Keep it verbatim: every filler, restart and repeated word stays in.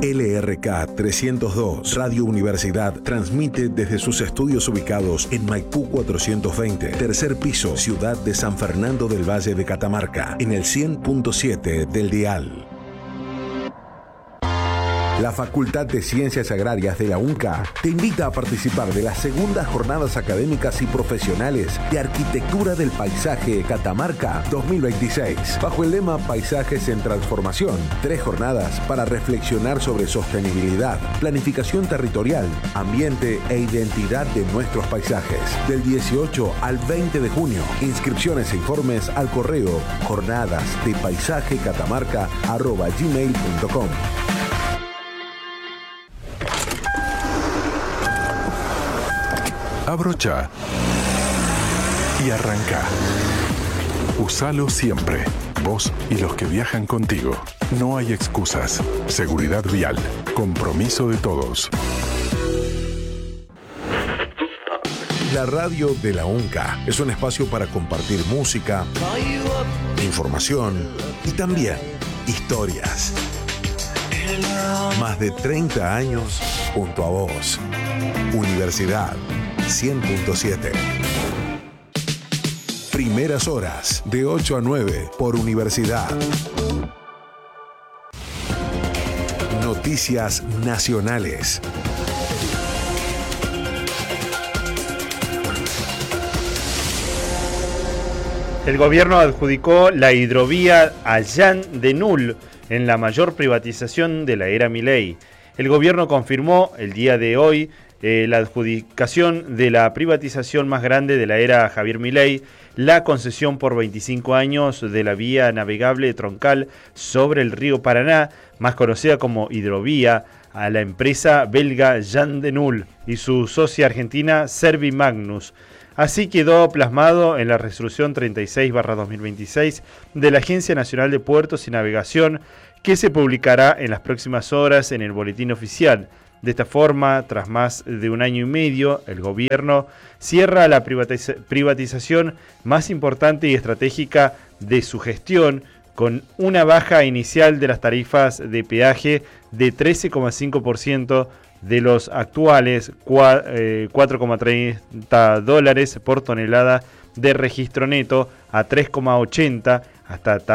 L R K trescientos dos Radio Universidad transmite desde sus estudios ubicados en Maipú cuatrocientos veinte, tercer piso, ciudad de San Fernando del Valle de Catamarca, en el cien punto siete del dial. La Facultad de Ciencias Agrarias de la UNCA te invita a participar de las segundas jornadas académicas y profesionales de Arquitectura del Paisaje Catamarca dos mil veintiséis, bajo el lema Paisajes en Transformación. Tres jornadas para reflexionar sobre sostenibilidad, planificación territorial, ambiente e identidad de nuestros paisajes. Del dieciocho al veinte de junio. Inscripciones e informes al correo jornadas de paisaje catamarca arroba gmail punto com. Abrocha y arranca. Usalo siempre. Vos y los que viajan contigo. No hay excusas. Seguridad vial. Compromiso de todos. La radio de la UNCA es un espacio para compartir música, información y también historias. Más de treinta años junto a vos. Universidad cien punto siete. Primeras horas de ocho a nueve por Universidad. Noticias nacionales. El gobierno adjudicó la hidrovía a Jan de Nul en la mayor privatización de la era Milei. El gobierno confirmó el día de hoy eh, la adjudicación de la privatización más grande de la era Javier Milei, la concesión por veinticinco años de la vía navegable troncal sobre el río Paraná, más conocida como hidrovía, a la empresa belga Jan de Nul y su socia argentina Servimagnus. Así quedó plasmado en la resolución treinta y seis barra dos mil veintiséis de la Agencia Nacional de Puertos y Navegación, que se publicará en las próximas horas en el boletín oficial. De esta forma, tras más de un año y medio, el gobierno cierra la privatiza- privatización más importante y estratégica de su gestión, con una baja inicial de las tarifas de peaje de trece coma cinco por ciento de los actuales cuatro coma treinta dólares por tonelada de registro neto a tres coma ochenta hasta